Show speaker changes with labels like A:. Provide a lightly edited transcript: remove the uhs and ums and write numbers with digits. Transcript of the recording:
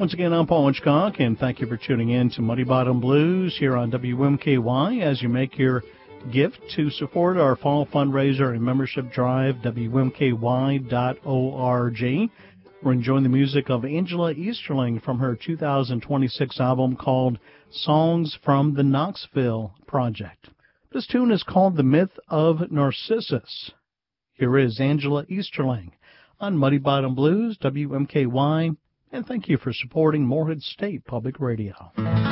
A: Once again, I'm Paul Hitchcock, and thank you for tuning in to Muddy Bottom Blues here on WMKY as you make your gift to support our fall fundraiser and membership drive, WMKY.org. We're enjoying the music of Angela Easterling from her 2026 album called Songs from the Knoxville Project. This tune is called The Myth of Narcissus. Here is Angela Easterling on Muddy Bottom Blues, WMKY, and thank you for supporting Morehead State Public Radio.